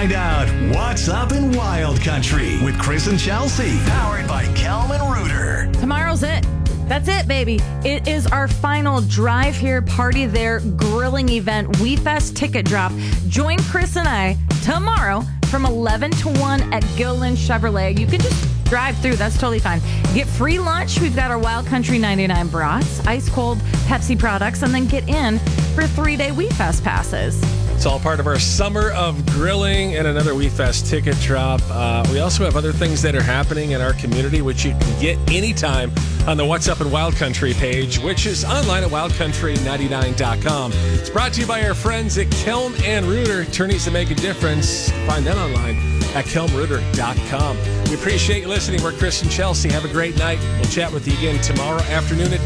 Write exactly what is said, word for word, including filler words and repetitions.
find out what's up in Wild Country with Chris and Chelsea. Powered by Kelman Rooter. Tomorrow's it. That's it, baby. It is our final Drive Here, Party There grilling event, WeFest ticket drop. Join Chris and I tomorrow from eleven to one at Gilliland Chevrolet. You can just drive through. That's totally fine. Get free lunch. We've got our Wild Country ninety-nine brats, ice cold Pepsi products, and then get in for three-day WeFest passes. It's all part of our summer of grilling and another WeFest ticket drop. Uh, we also have other things that are happening in our community, which you can get anytime on the What's Up in Wild Country page, which is online at wild country ninety-nine dot com. It's brought to you by our friends at Kelm and Rooter, attorneys that make a difference. Find them online at kelm rooter dot com. We appreciate you listening. We're Chris and Chelsea. Have a great night. We'll chat with you again tomorrow afternoon at